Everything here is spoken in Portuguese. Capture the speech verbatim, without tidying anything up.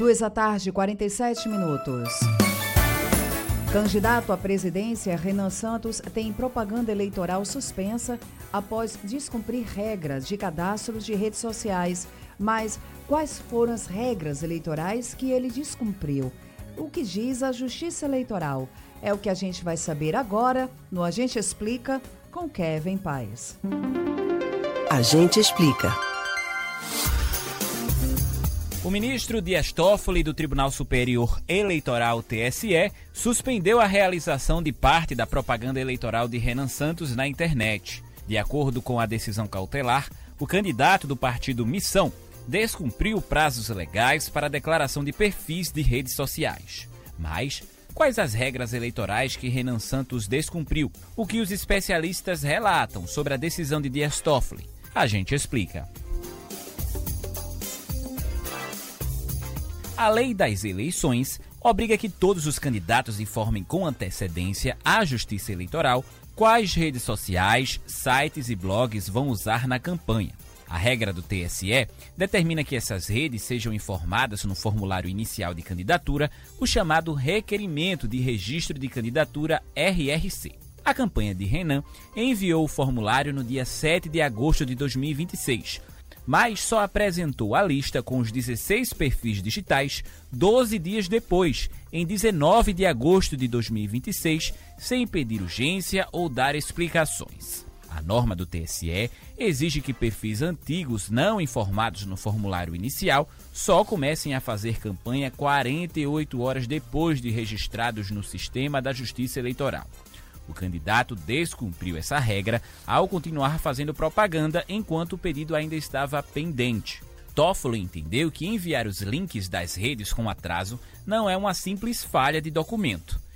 Duas da tarde, quarenta e sete minutos. Candidato à presidência, Renan Santos tem propaganda eleitoral suspensa após descumprir regras de cadastros de redes sociais. Mas quais foram as regras eleitorais que ele descumpriu? O que diz a Justiça Eleitoral? É o que a gente vai saber agora no A Gente Explica com Kevin Paes. A Gente Explica. O ministro Dias Toffoli do Tribunal Superior Eleitoral, T S E, suspendeu a realização de parte da propaganda eleitoral de Renan Santos na internet. De acordo com a decisão cautelar, o candidato do partido Missão descumpriu prazos legais para a declaração de perfis de redes sociais. Mas quais as regras eleitorais que Renan Santos descumpriu? O que os especialistas relatam sobre a decisão de Dias Toffoli? A gente explica. A lei das eleições obriga que todos os candidatos informem com antecedência à Justiça Eleitoral quais redes sociais, sites e blogs vão usar na campanha. A regra do T S E determina que essas redes sejam informadas no formulário inicial de candidatura, o chamado Requerimento de Registro de Candidatura R R C. A campanha de Renan enviou o formulário no dia sete de agosto de dois mil e vinte e seis, mas só apresentou a lista com os dezesseis perfis digitais doze dias depois, em dezenove de agosto de dois mil e vinte e seis, sem pedir urgência ou dar explicações. A norma do T S E exige que perfis antigos não informados no formulário inicial só comecem a fazer campanha quarenta e oito horas depois de registrados no sistema da Justiça Eleitoral. O candidato descumpriu essa regra ao continuar fazendo propaganda enquanto o pedido ainda estava pendente. Toffoli entendeu que enviar os links das redes com atraso não é uma simples falha de documento.